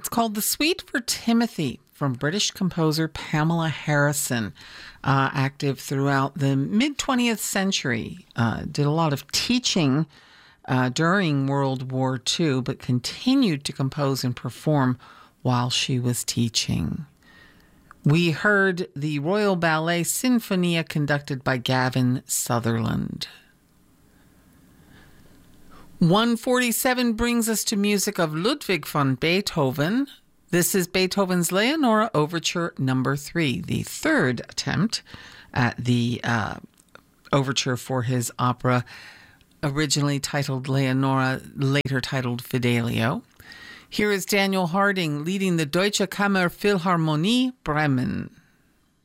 It's called The Suite for Timothy from British composer Pamela Harrison, active throughout the mid-20th century. Did a lot of teaching during World War II, but continued to compose and perform while she was teaching. We heard the Royal Ballet Sinfonia conducted by Gavin Sutherland. 1:47 brings us to music of Ludwig van Beethoven. This is Beethoven's Leonore Overture Number 3, the third attempt at the overture for his opera, originally titled Leonore, later titled Fidelio. Here is Daniel Harding leading the Deutsche Kammerphilharmonie Bremen.